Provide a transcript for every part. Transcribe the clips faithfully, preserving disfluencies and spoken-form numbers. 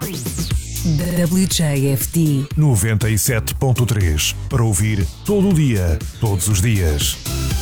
W J F D noventa e sete ponto três, para ouvir todo o dia, todos os dias.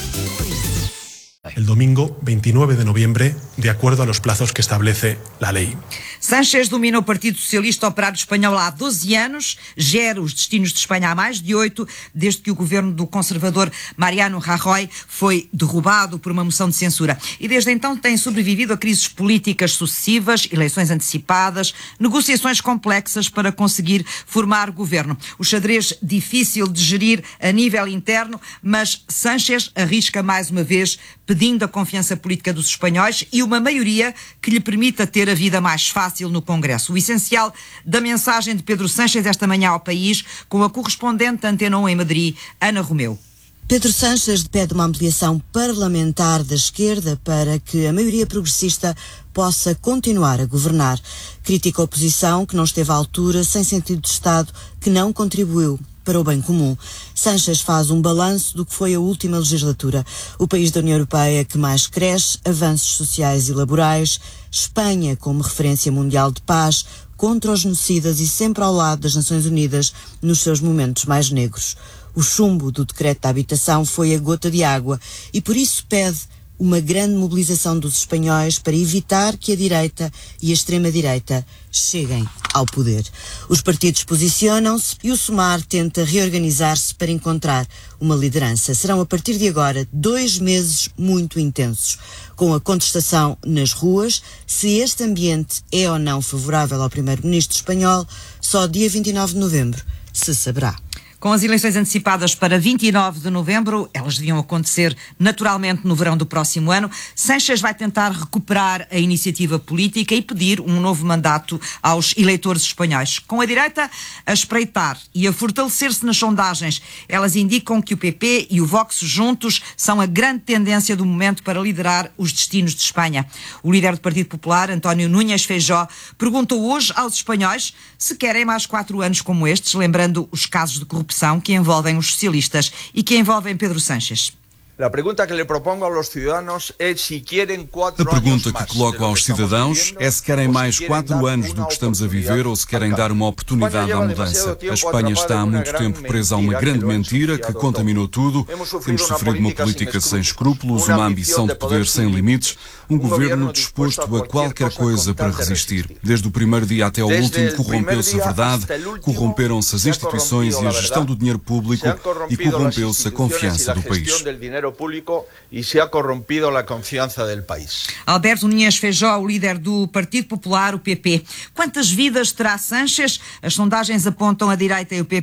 El domingo veintinueve de noviembre, de acuerdo a los plazos que establece la ley. Sánchez domina o Partido Socialista Operário Espanhol há doze anos, gera os destinos de Espanha há mais de oito, desde que o governo do conservador Mariano Rajoy foi derrubado por uma moção de censura. E desde então tem sobrevivido a crises políticas sucessivas, eleições antecipadas, negociações complexas para conseguir formar governo. O xadrez difícil de gerir a nível interno, mas Sánchez arrisca mais uma vez, pedindo a confiança política dos espanhóis e uma maioria que lhe permita ter a vida mais fácil no Congresso. O essencial da mensagem de Pedro Sánchez esta manhã ao país, com a correspondente da Antena um em Madrid, Ana Romeu. Pedro Sánchez pede uma ampliação parlamentar da esquerda para que a maioria progressista possa continuar a governar. Critica a oposição que não esteve à altura, sem sentido de Estado, que não contribuiu para o bem comum. Sánchez faz um balanço do que foi a última legislatura. O país da União Europeia que mais cresce, avanços sociais e laborais, Espanha como referência mundial de paz, contra os genocidas e sempre ao lado das Nações Unidas nos seus momentos mais negros. O chumbo do decreto da habitação foi a gota de água e por isso pede uma grande mobilização dos espanhóis para evitar que a direita e a extrema-direita cheguem ao poder. Os partidos posicionam-se e o Sumar tenta reorganizar-se para encontrar uma liderança. Serão a partir de agora dois meses muito intensos, com a contestação nas ruas. Se este ambiente é ou não favorável ao primeiro-ministro espanhol, só dia vinte e nove de novembro se saberá. Com as eleições antecipadas para vinte e nove de novembro, elas deviam acontecer naturalmente no verão do próximo ano, Sánchez vai tentar recuperar a iniciativa política e pedir um novo mandato aos eleitores espanhóis. Com a direita a espreitar e a fortalecer-se nas sondagens, elas indicam que o P P e o Vox juntos são a grande tendência do momento para liderar os destinos de Espanha. O líder do Partido Popular, António Núñez Feijóo, perguntou hoje aos espanhóis se querem mais quatro anos como estes, lembrando os casos de corrupção que envolvem os socialistas e que envolvem Pedro Sánchez. A pergunta que lhe propongo aos cidadãos é se querem quatro A pergunta que coloco aos cidadãos é se querem mais quatro anos do que estamos a viver ou se querem dar uma oportunidade à mudança. A Espanha está há muito tempo presa a uma grande mentira que contaminou tudo. Temos sofrido uma política sem escrúpulos, uma ambição de poder sem limites, um governo disposto a qualquer coisa para resistir. Desde o primeiro dia até ao último corrompeu-se a verdade, corromperam-se as instituições e a gestão do dinheiro público e corrompeu-se a confiança do país. Público e se ha corrompido a confiança do país. Alberto Núñez Feijóo, o líder do Partido Popular, o P P. Quantas vidas terá Sánchez? As sondagens apontam a direita e o P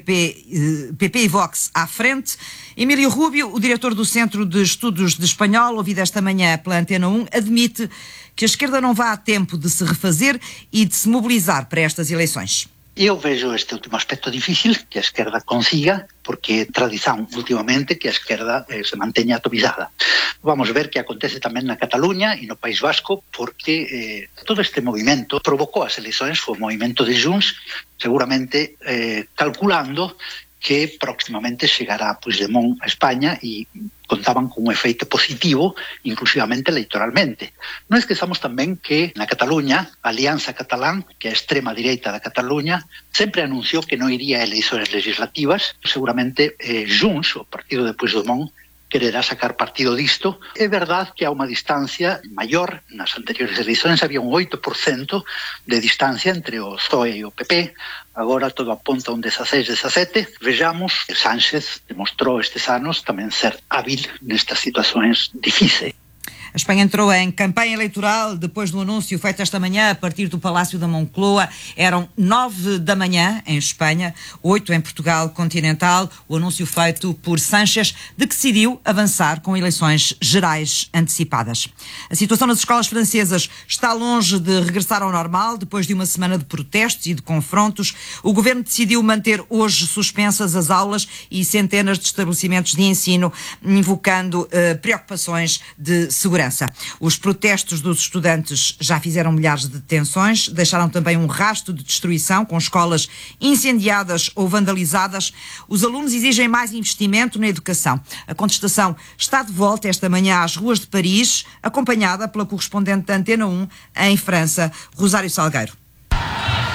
P, P P e Vox à frente. Emílio Rubio, o diretor do Centro de Estudos de Espanhol, ouvido esta manhã pela Antena um, admite que a esquerda não vá a tempo de se refazer e de se mobilizar para estas eleições. Eu vejo este último aspecto difícil que a esquerda consiga, porque é tradición últimamente que a esquerda eh, se manteña atomizada. Vamos ver que acontece tamén na Cataluña e no País Vasco, porque eh, todo este movimento provocou as eleições, foi o movimento de Junts, seguramente eh, calculando que próximamente chegará Puigdemont a España e contaban con un efeito positivo, inclusivamente electoralmente. Non esquezamos tamén que na Cataluña, a Alianza Catalán, que é a extrema direita da Cataluña, sempre anunciou que non iría a eleições legislativas. Seguramente eh, Junts, o partido de Puigdemont, quererá sacar partido disto. É verdade que há unha distancia maior. Nas anteriores eleições había un oito por cento de distancia entre o P S O E e o P P. Agora todo apunta a un dezasseis, dezasete. Vejamos que Sánchez demostrou estes anos tamén ser hábil nestas situações difíceis. A Espanha entrou em campanha eleitoral depois do anúncio feito esta manhã a partir do Palácio da Moncloa. Eram nove da manhã em Espanha, oito em Portugal continental. O anúncio feito por Sánchez de que decidiu avançar com eleições gerais antecipadas. A situação nas escolas francesas está longe de regressar ao normal. Depois de uma semana de protestos e de confrontos, o governo decidiu manter hoje suspensas as aulas e centenas de estabelecimentos de ensino, invocando uh, preocupações de segurança. Os protestos dos estudantes já fizeram milhares de detenções, deixaram também um rastro de destruição, com escolas incendiadas ou vandalizadas. Os alunos exigem mais investimento na educação. A contestação está de volta esta manhã às ruas de Paris, acompanhada pela correspondente da Antena um em França, Rosário Salgueiro.